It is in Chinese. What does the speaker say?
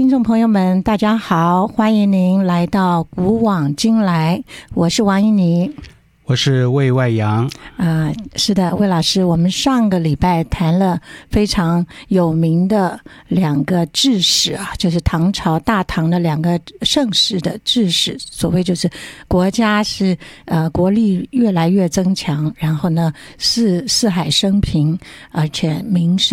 听众朋友们大家好，欢迎您来到古往今来，我是王怡妮， 我是魏外阳。 是的，魏老师，我们上个礼拜谈了非常有名的两个治史啊，就是唐朝大唐的两个盛世的治史，所谓就是国家是国力越来越增强，然后呢四海升平，而且民生